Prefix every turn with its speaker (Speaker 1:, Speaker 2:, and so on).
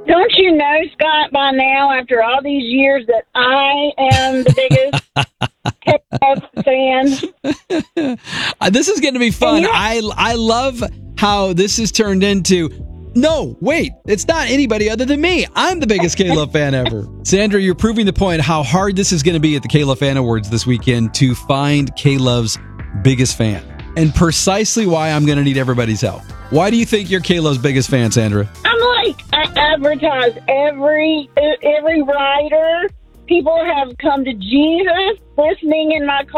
Speaker 1: Don't you know, Scott, by now, after all these years, that I am the biggest fan?
Speaker 2: This is going to be fun. I love how this has turned into... No, wait, it's not anybody other than me. I'm the biggest K-Love fan ever. Sandra, you're proving the point how hard this is going to be at the K-Love Fan Awards this weekend to find K-Love's biggest fan. And precisely why I'm going to need everybody's help. Why do you think you're K-Love's biggest fan, Sandra?
Speaker 1: I advertise every writer. People have come to Jesus listening in my car.